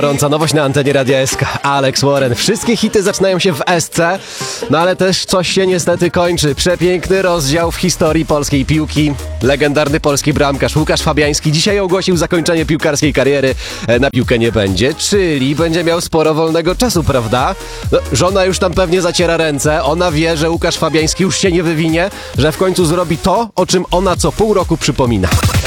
Gorąca nowość na antenie Radia SK. Alex Warren. Wszystkie hity zaczynają się w SC, no ale też coś się niestety kończy. Przepiękny rozdział w historii polskiej piłki. Legendarny polski bramkarz Łukasz Fabiański dzisiaj ogłosił zakończenie piłkarskiej kariery. Na piłkę nie będzie, czyli będzie miał sporo wolnego czasu, prawda? No, żona już tam pewnie zaciera ręce. Ona wie, że Łukasz Fabiański już się nie wywinie, że w końcu zrobi to, o czym ona co pół roku przypomina.